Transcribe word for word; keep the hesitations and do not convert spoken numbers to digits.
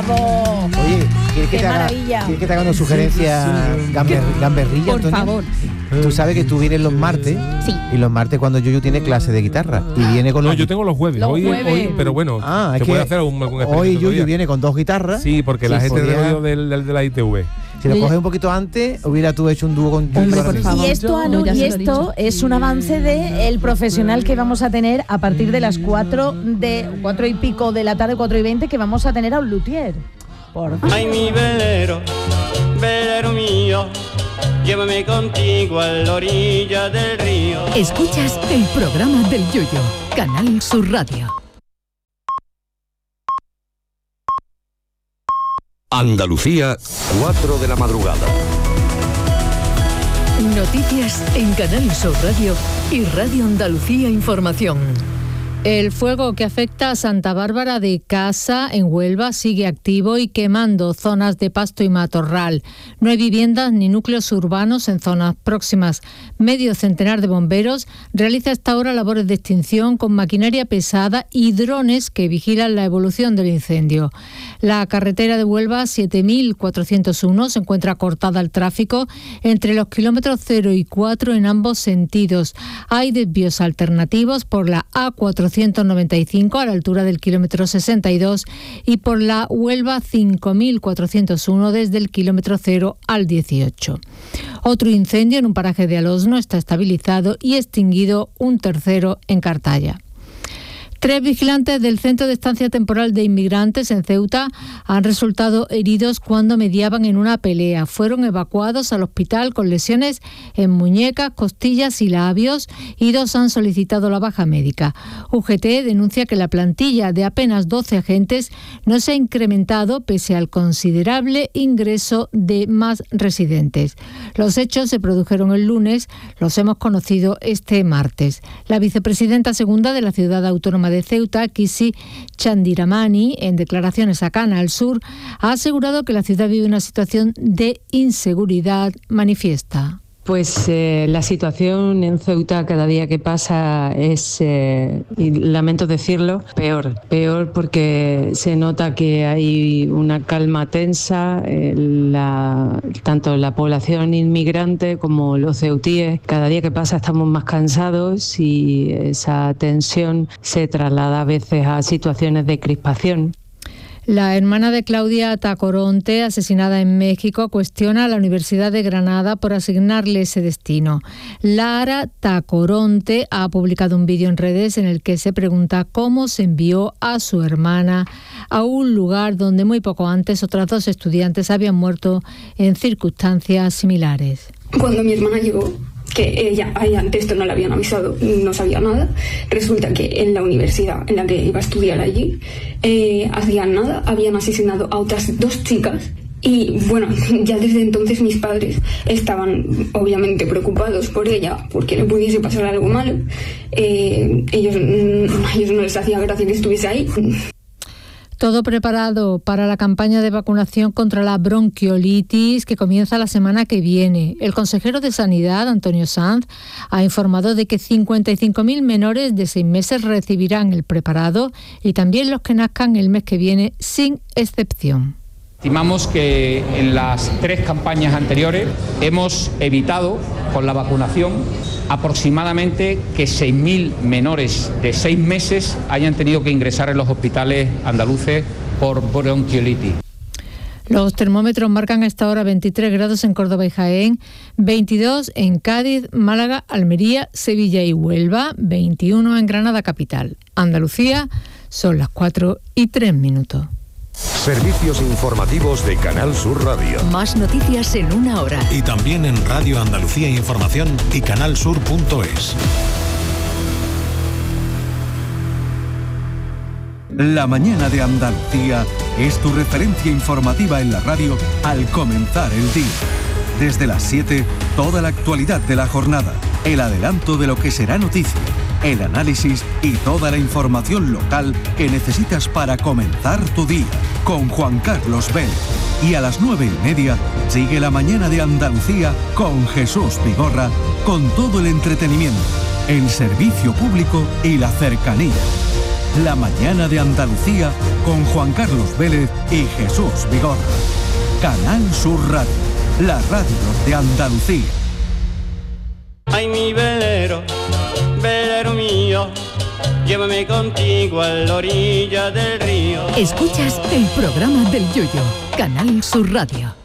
¡Bravo! Oye, ¿quieres que, ¡Qué te haga, maravilla! ¿quieres que te haga una sugerencia gamber, gamberrilla, Por Antonio? favor. Tú sabes que tú vienes los martes. Sí. Y los martes cuando Yuyu tiene clase de guitarra. Y viene con No, los... yo tengo los jueves. Los hoy, jueves. hoy, pero bueno, Ah, es se que puede hacer algún, algún hoy experimento Yuyu todavía. viene con dos guitarras. Sí, porque Sí, la gente podría- de radio del, del- de la I T V. Si lo Oye. coges un poquito antes, hubiera tú hecho un dúo con Yuyu. Hombre, ahora por mismo. favor. Y esto, Anu, Ya y se lo he esto dicho. es un avance de el profesional que vamos a tener a partir de las cuatro de cuatro y pico de la tarde, cuatro y veinte, que vamos a tener a un luthier. Por favor. Ay, mi velero, velero mío, llévame contigo a la orilla del río. Escuchas el programa del Yoyo, Canal Sur Radio. Andalucía, cuatro de la madrugada. Noticias en Canal Sur Radio y Radio Andalucía Información. El fuego que afecta a Santa Bárbara de Casa, en Huelva, sigue activo y quemando zonas de pasto y matorral. No hay viviendas ni núcleos urbanos en zonas próximas. Medio centenar de bomberos realiza hasta ahora labores de extinción con maquinaria pesada y drones que vigilan la evolución del incendio. La carretera de Huelva siete mil cuatrocientos uno se encuentra cortada al tráfico entre los kilómetros cero y cuatro en ambos sentidos. Hay desvíos alternativos por la A cuatrocientos noventa y cinco a la altura del kilómetro sesenta y dos y por la Huelva cinco mil cuatrocientos uno desde el kilómetro cero al dieciocho. Otro incendio en un paraje de Alosno está estabilizado y extinguido un tercero en Cartaya. Tres vigilantes del Centro de Estancia Temporal de Inmigrantes en Ceuta han resultado heridos cuando mediaban en una pelea. Fueron evacuados al hospital con lesiones en muñecas, costillas y labios y dos han solicitado la baja médica. U G T denuncia que la plantilla de apenas doce agentes no se ha incrementado pese al considerable ingreso de más residentes. Los hechos se produjeron el lunes, los hemos conocido este martes. La vicepresidenta segunda de la Ciudad Autónoma de Ceuta, Kisi Chandiramani, en declaraciones a Canal Sur, ha asegurado que la ciudad vive una situación de inseguridad manifiesta. Pues eh, la situación en Ceuta cada día que pasa es, eh, y lamento decirlo, peor. Peor porque se nota que hay una calma tensa, eh, la, tanto la población inmigrante como los ceutíes. Cada día que pasa estamos más cansados y esa tensión se traslada a veces a situaciones de crispación. La hermana de Claudia Tacoronte, asesinada en México, cuestiona a la Universidad de Granada por asignarle ese destino. Lara Tacoronte ha publicado un vídeo en redes en el que se pregunta cómo se envió a su hermana a un lugar donde muy poco antes otras dos estudiantes habían muerto en circunstancias similares. Cuando mi hermana llegó, que ella, a ella antes esto no le habían avisado, no sabía nada. Resulta que en la universidad en la que iba a estudiar allí, eh, hacían nada, habían asesinado a otras dos chicas. Y bueno, ya desde entonces mis padres estaban obviamente preocupados por ella, porque le pudiese pasar algo malo. Eh, ellos, a ellos no les hacía gracia que estuviese ahí. Todo preparado para la campaña de vacunación contra la bronquiolitis que comienza la semana que viene. El consejero de Sanidad, Antonio Sanz, ha informado de que cincuenta y cinco mil menores de seis meses recibirán el preparado y también los que nazcan el mes que viene, sin excepción. Estimamos que en las tres campañas anteriores hemos evitado con la vacunación aproximadamente que seis mil menores de seis meses hayan tenido que ingresar en los hospitales andaluces por bronquiolitis. Los termómetros marcan a esta hora veintitrés grados en Córdoba y Jaén, veintidós en Cádiz, Málaga, Almería, Sevilla y Huelva, veintiuno en Granada capital. Andalucía, son las cuatro y tres minutos. Servicios informativos de Canal Sur Radio. Más noticias en una hora. Y también en Radio Andalucía Información y canalsur punto es. La mañana de Andalucía es tu referencia informativa en la radio al comenzar el día. Desde las siete, toda la actualidad de la jornada, el adelanto de lo que será noticia, el análisis y toda la información local que necesitas para comenzar tu día, con Juan Carlos Vélez. Y a las nueve y media sigue la mañana de Andalucía con Jesús Vigorra, con todo el entretenimiento, el servicio público y la cercanía. La mañana de Andalucía con Juan Carlos Vélez y Jesús Vigorra. Canal Sur Radio, la radio de Andalucía. Ay, mi velero, velero mío, llévame contigo a la orilla del río. Escuchas el programa del Yoyo, Canal Sur Radio.